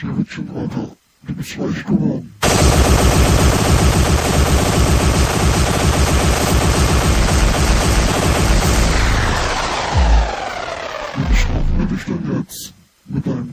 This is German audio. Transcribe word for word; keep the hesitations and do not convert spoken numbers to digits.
Schneewittchen, Alter. Du bist reich geworden. Wie bestrafen wir dich denn jetzt? Mit deinem